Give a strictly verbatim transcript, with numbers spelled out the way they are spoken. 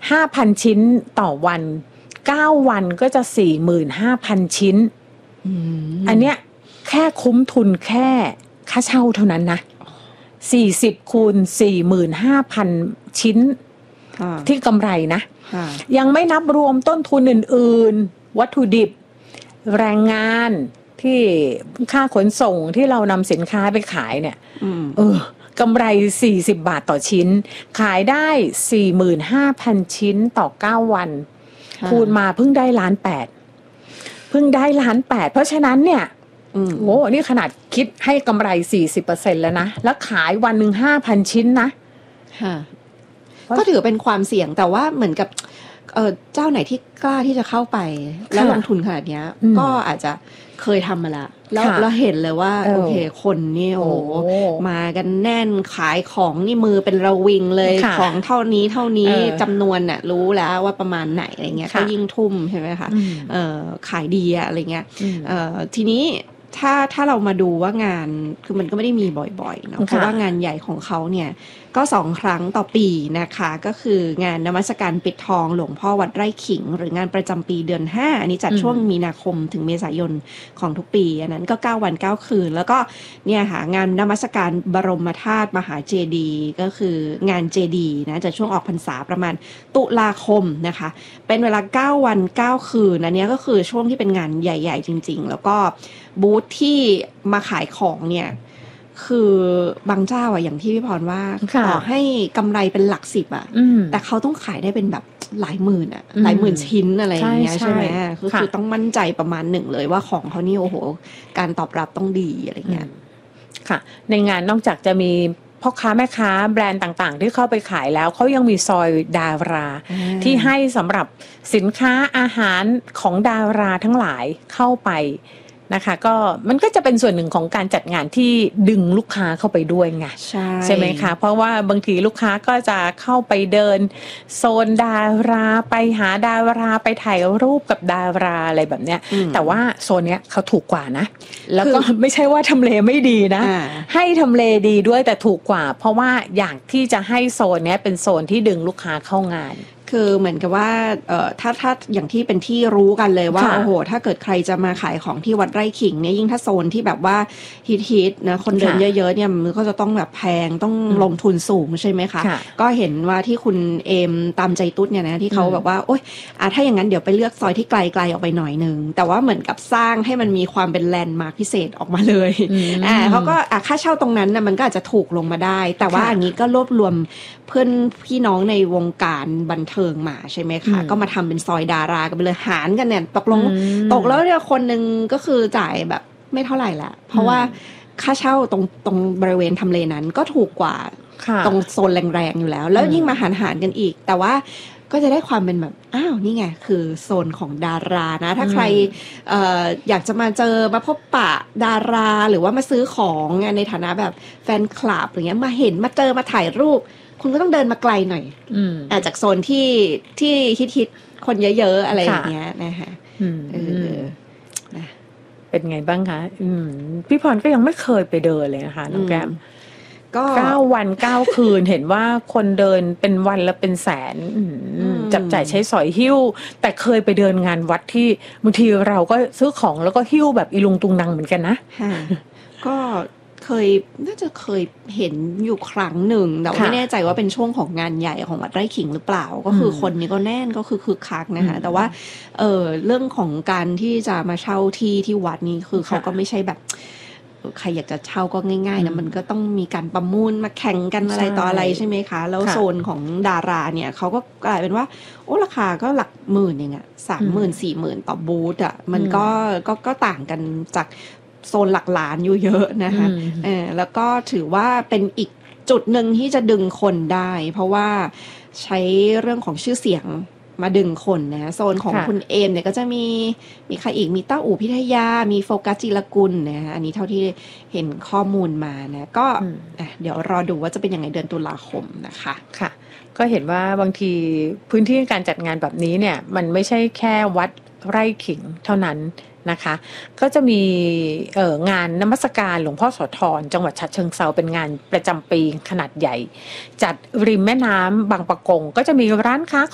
ห้าพันชิ้นต่อวันเก้าวันก็จะ สี่หมื่นห้าพัน ชิ้นอือันเนี้ยแค่คุ้มทุนแค่ค่าเช่าเท่านั้นนะสี่สิบคูณ สี่หมื่นห้าพัน ชิ้นที่กำไรนะยังไม่นับรวมต้นทุนอื่นๆวัตถุดิบแรงงานที่ค่าขนส่งที่เรานำสินค้าไปขายเนี่ยเออกำไรสี่สิบบาทต่อชิ้นขายได้ สี่หมื่นห้าพัน ชิ้นต่อเก้าวันคูณมาเพิ่งได้ล้านแปดเพิ่งได้ล้านแปดเพราะฉะนั้นเนี่ยโอ้นี่ขนาดคิดให้กำไร สี่สิบเปอร์เซ็นต์ แล้วนะแล้วขายวันหนึ่ง ห้าพัน ชิ้นนะก็ถือเป็นความเสี่ยงแต่ว่าเหมือนกับเออเจ้าไหนที่กล้าที่จะเข้าไปแล้วลงทุนขนาดนี้ก็อาจจะเคยทำมาละแล้วเราเห็นเลยว่าโอเคคนนี่โอ้มากันแน่นขายของนี่มือเป็นระวิงเลยของเท่านี้เท่านี้จำนวนน่ะรู้แล้วว่าประมาณไหนอะไรเงี้ยก็ยิ่งทุ่มใช่ไหมคะเออขายดีอะไรเงี้ยเออทีนี้ถ้าถ้าเรามาดูว่างานคือมันก็ไม่ได้มีบ่อยๆเนาะเพราะว่างานใหญ่ของเขาเนี่ยก็สองครั้งต่อปีนะคะก็คืองานนมัสการปิดทองหลวงพ่อวัดไร่ขิงหรืองานประจำปีเดือนห้าอันนี้จัดช่วงมีนาคมถึงเมษายนของทุกปีอันนั้นก็เก้าวันเก้าคืนแล้วก็เนี่ยค่ะงานนมัสการบรมธาตุมหาเจดีย์ก็คืองานเจดีย์นะจะช่วงออกพรรษาประมาณตุลาคมนะคะเป็นเวลาเก้าวันเก้าคืนอันนี้ก็คือช่วงที่เป็นงานใหญ่ๆจริงๆแล้วก็บูธที่มาขายของเนี่ยคือบางเจ้าอะอย่างที่พี่พรว่าต่อให้กำไรเป็นหลักสิบอะแต่เขาต้องขายได้เป็นแบบหลายหมื่นอะหลายหมื่นชิ้นอะไรอย่างเงี้ยใช่ไหมคือคือต้องมั่นใจประมาณหนึ่งเลยว่าของเขานี่โอ้โหการตอบรับต้องดีอะไรเงี้ยค่ะในงานนอกจากจะมีพ่อค้าแม่ค้าแบรนด์ต่างๆที่เข้าไปขายแล้วเขายังมีซอยดาราที่ให้สำหรับสินค้าอาหารของดาราทั้งหลายเข้าไปนะคะก็มันก็จะเป็นส่วนหนึ่งของการจัดงานที่ดึงลูกค้าเข้าไปด้วยไงใช่ใช่ไหมคะเพราะว่าบางทีลูกค้าก็จะเข้าไปเดินโซนดาราไปหาดาราไปถ่ายรูปกับดาราอะไรแบบเนี้ยแต่ว่าโซนเนี้ยเขาถูกกว่านะแล้วก็ไม่ใช่ว่าทำเลไม่ดีนะให้ทำเลดีด้วยแต่ถูกกว่าเพราะว่าอยากที่จะให้โซนเนี้ยเป็นโซนที่ดึงลูกค้าเข้างานคือเหมือนกับว่าเอ่อถ้าถ้าอย่างที่เป็นที่รู้กันเลยว่าโอ้โหถ้าเกิดใครจะมาขายของที่วัดไร่ขิงเนี่ยยิ่งถ้าโซนที่แบบว่าฮิตๆนะคนเดินเยอะๆเนี่ยมันก็จะต้องแบบแพงต้องลงทุนสูงใช่ไหมคะก็เห็นว่าที่คุณเอมตามใจตุ๊ดเนี่ยนะที่เขาแบบว่าโอ๊ยอ่ะถ้าอย่างนั้นเดี๋ยวไปเลือกซอยที่ไกลๆออกไปหน่อยนึงแต่ว่าเหมือนกับสร้างให้มันมีความเป็นแลนด์มาร์คพิเศษออกมาเลยอ่าเขาก็อ่ะค่าเช่าตรงนั้นนะมันก็อาจจะถูกลงมาได้แต่ว่าอย่างนี้ก็รวบรวมเพื่อนพี่น้องในวงการบันเทิงมาใช่ไหมคะก็มาทำเป็นซอยดารากันไปเลยหารกันเนี่ยตกลงตกแล้วเนี่ยคนนึงก็คือจ่ายแบบไม่เท่าไหร่ละเพราะว่าค่าเช่าตรงตรงบริเวณทำเลนั้นก็ถูกกว่าตรงโซนแรงๆอยู่แล้วแล้วยิ่งมาหารหารกันอีกแต่ว่าก็จะได้ความเป็นแบบอ้าวนี่ไงคือโซนของดารานะถ้าใคร อ, ออยากจะมาเจอมาพบปะดาราหรือว่ามาซื้อของในฐานะแบบแฟนคลับอย่างเงี้ยมาเห็นมาเจอมาถ่ายรูปคุณก็ต้องเดินมาไกลหน่อยอาจจากโซนที่ที่ฮิตๆคนเยอะๆอะไรอย่างเงี้ยนะคะเออนะเป็นไงบ้างคะพี่พรก็ยังไม่เคยไปเดินเลยนะคะน้องแก้มก็เก้าวันเก้าคืนเห็นว่าคนเดินเป็นวันละเป็นแสนจับจ่ายใช้สอยหิ้วแต่เคยไปเดินงานวัดที่บางทีเราก็ซื้อของแล้วก็หิ้วแบบอีลุงตุงนังเหมือนกันนะก็เคยน่าจะเคยเห็นอยู่ครั้งหนึ่งแต่ไม่แน่ใจว่าเป็นช่วงของงานใหญ่ของวัดไร่ขิงหรือเปล่าก็คือคนนี้ก็แน่นก็คือคึกคักนะคะแต่ว่าเออเรื่องของการที่จะมาเช่าที่ที่วัดนี้คือเขาก็ไม่ใช่แบบใครอยากจะเช่าก็ง่ายๆนะมันก็ต้องมีการประมูลมาแข่งกันอะไรต่ออะไรใช่ไหมคะแล้วโซนของดาราเนี่ยเขาก็กลายเป็นว่าโอ้ราคาก็หลักหมื่นเองอะสามหมื่นสี่หมื่นต่อบูธอะมันก็ก็ก็ต่างกันจากโซนหลักล้านอยู่เยอะนะคะเออแล้วก็ถือว่าเป็นอีกจุดหนึ่งที่จะดึงคนได้เพราะว่าใช้เรื่องของชื่อเสียงมาดึงคนนะโซนของคุณเอมเนี่ยก็จะมีมีใครอีกมีเต้าอู่พิทยามีโฟกัสจิรกุลนะอันนี้เท่าที่เห็นข้อมูลมานะก็เดี๋ยวรอดูว่าจะเป็นยังไงเดือนตุลาคมนะคะค่ะก็เห็นว่าบางทีพื้นที่การจัดงานแบบนี้เนี่ยมันไม่ใช่แค่วัดไร่ขิงเท่านั้นนะคะก็จะมีเอ่องานนมัสการหลวงพ่อโสธรจังหวัดฉะเชิงเทราเป็นงานประจำปีขนาดใหญ่จัดริมแม่น้ำบางปะกงก็จะมีร้านค้า